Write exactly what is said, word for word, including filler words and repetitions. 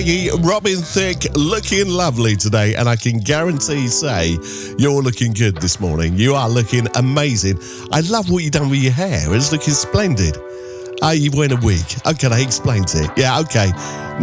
Maggie, Robin Thicke, looking lovely today, and I can guarantee say you're looking good this morning. You are looking amazing. I love what you've done with your hair. It's looking splendid. Oh, you've worn a wig. Okay, I explained it. Yeah, okay.